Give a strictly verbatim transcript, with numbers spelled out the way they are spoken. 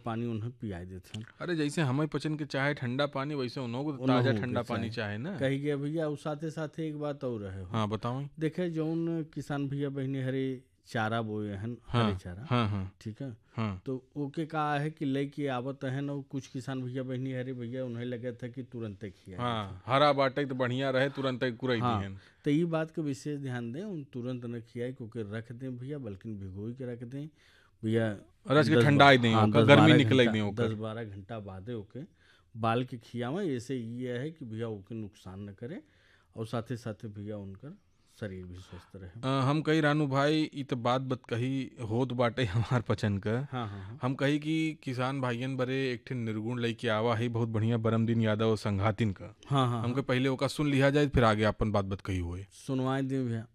पानी उन्हें पियाई देते हैं। अरे जैसे हमें पचन के चाहे ठंडा पानी, वैसे उन्हों को ताजा उन्हों ठंडा के पानी चाहे चाहे ना। कही गया भैया। और साथे साथे एक बात और रहे हो, हाँ बताओ। देखे जौन किसान भैया बहनी हरे चारा बोए हैं, हाँ हरे चारा, हाँ हाँ ठीक है, हाँ तो ओके का है कि लेके आवत है ना, कुछ किसान भैया बहनी हरे भैया उन्हें लगे था कि तुरंत खिया। हाँ, हरा बाटे तो बढ़िया रहे, तुरंत कुरई हाँ, दिहन। तो ये बात का विशेष ध्यान दें, उन तुरंत न खियाए क्योंकि रख दें भैया, बल्कि भिगोई के रख दें भैया। रस के दस ठंडाई बा- दें, हाँ, ओकर दस गर्मी बारह निकले घंटा दें दस ओकर। बारह घंटा बादे ओके बाल के खियावें। ऐसे ये है कि भैया ओके नुकसान न करे और साथे साथे भैया उनका शरीर भी स्वस्थ रहे। अ, हम कही रानू भाई, इ तो बात बत कही होत बाटे हमार पचन का। हाँ हाँ हाँ हम कही कि किसान भाइयन बरे एक ठे निर्गुण लेके आवा है बहुत बढ़िया, बरम दिन यादव और संघातिन का। हाँ हाँ हमके हाँ पहले ओका सुन लिया जाए, फिर आगे अपन बात बत कही हुए। सुनवाए दें भैया।